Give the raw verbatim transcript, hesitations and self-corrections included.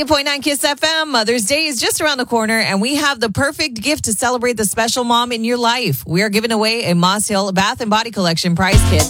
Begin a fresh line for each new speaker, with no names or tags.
ninety-eight point nine Kiss F M. Mother's Day is just around the corner, and we have the perfect gift to celebrate the special mom in your life. We are giving away a Moss Hill Bath and Body Collection prize kit.